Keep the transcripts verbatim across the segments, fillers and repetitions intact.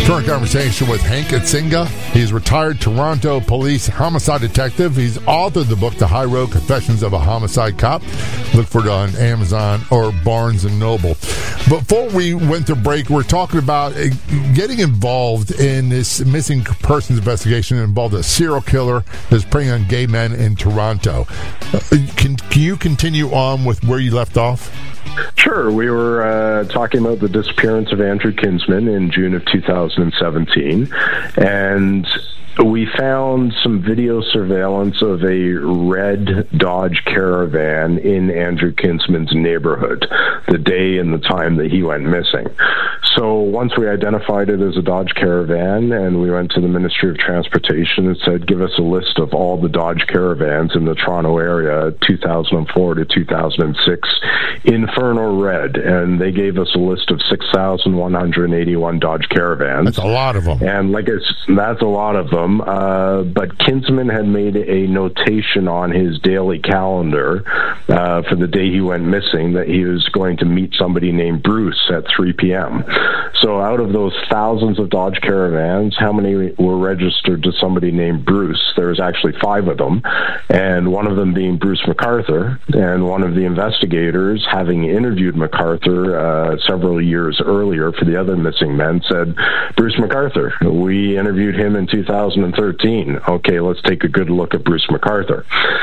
Current conversation with Hank Atsinga. He's retired Toronto police homicide detective. He's authored the book, The High Road Confessions of a Homicide Cop. Look for it on Amazon or Barnes and Noble. Before we went to break, we're talking about getting involved in this missing persons investigation that involved a serial killer that's preying on gay men in Toronto. Can, can you continue on with where you left off? Sure. We were uh, talking about the disappearance of Andrew Kinsman in June of two thousand seventeen, and we found some video surveillance of a red Dodge Caravan in Andrew Kinsman's neighborhood the day and the time that he went missing. So once we identified it as a Dodge Caravan, and we went to the Ministry of Transportation and said, give us a list of all the Dodge Caravans in the Toronto area, two thousand four to two thousand six, Inferno Red, and they gave us a list of six thousand one hundred eighty-one Dodge Caravans. That's a lot of them. And like it's, that's a lot of them. Uh, but Kinsman had made a notation on his daily calendar uh, for the day he went missing that he was going to meet somebody named Bruce at three p.m. So out of those thousands of Dodge Caravans, how many were registered to somebody named Bruce? There was actually five of them, and one of them being Bruce McArthur, and one of the investigators, having interviewed McArthur uh, several years earlier for the other missing men, said, Bruce McArthur, we interviewed him in two thousand thirteen. Okay, let's take a good look at Bruce McArthur.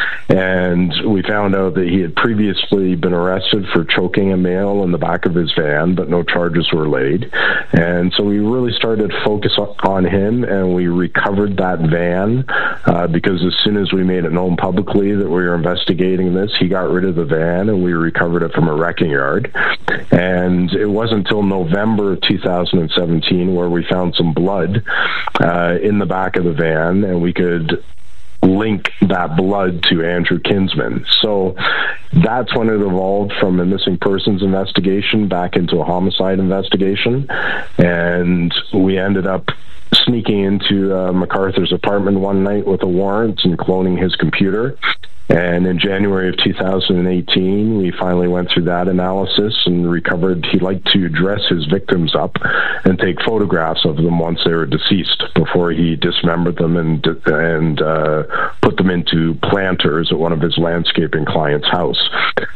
And we found out that he had previously been arrested for choking a male in the back of his van, but no charges were laid. And so we really started to focus on him, and we recovered that van uh, because as soon as we made it known publicly that we were investigating this, he got rid of the van and we recovered it from a wrecking yard. And it wasn't until November two thousand seventeen where we found some blood uh, in the back of the van, and we could link that blood to Andrew Kinsman. So that's when it evolved from a missing persons investigation back into a homicide investigation. And we ended up sneaking into uh, McArthur's apartment one night with a warrant and cloning his computer. And in January of two thousand eighteen, we finally went through that analysis and recovered. He liked to dress his victims up and take photographs of them once they were deceased before he dismembered them and and uh, put them into planters at one of his landscaping clients' house.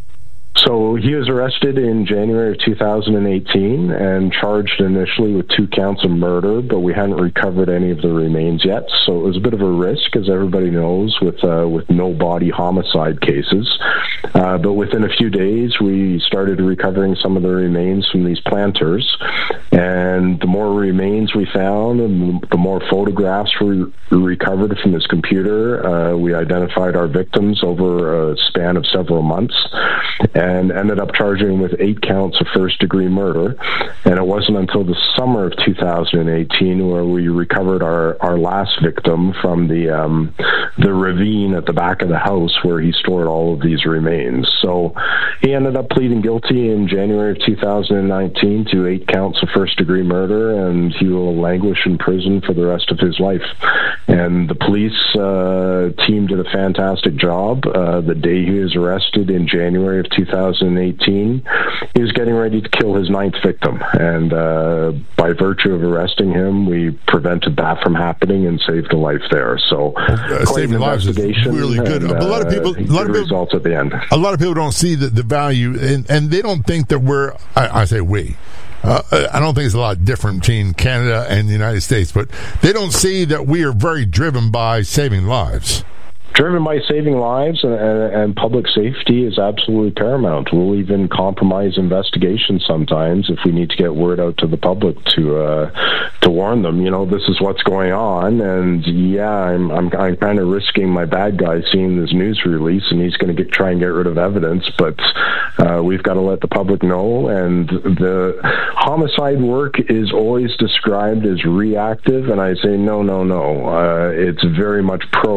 So he was arrested in January of two thousand eighteen and charged initially with two counts of murder, but we hadn't recovered any of the remains yet. So it was a bit of a risk, as everybody knows, with uh, with no body homicide cases. Uh, but within a few days, we started recovering some of the remains from these planters. And the more remains we found, and the more photographs we recovered from his computer, uh, we identified our victims over a span of several months. And ended up charging him with eight counts of first-degree murder. And it wasn't until the summer of two thousand eighteen where we recovered our, our last victim from the um, the ravine at the back of the house where he stored all of these remains. So he ended up pleading guilty in January of two thousand nineteen to eight counts of first-degree murder, and he will languish in prison for the rest of his life. And the police uh, team did a fantastic job. Uh, the day he was arrested in January of two thousand eighteen, he was getting ready to kill his ninth victim, and uh, by virtue of arresting him, we prevented that from happening and saved a life there. So, uh, saving lives is really good. And, a lot of people, uh, a lot of people, results at the end. A lot of people don't see the, the value, and, and they don't think that we're. I, I say we. Uh, I don't think it's a lot different between Canada and the United States, but they don't see that we are very driven by saving lives. Driven by saving lives, and, and public safety is absolutely paramount. We'll even compromise investigations sometimes if we need to get word out to the public to uh, to warn them. You know, this is what's going on, and yeah, I'm I'm, I'm kind of risking my bad guy seeing this news release, and he's going to get try and get rid of evidence. But uh, we've got to let the public know. And the homicide work is always described as reactive, and I say no, no, no. Uh, it's very much pro.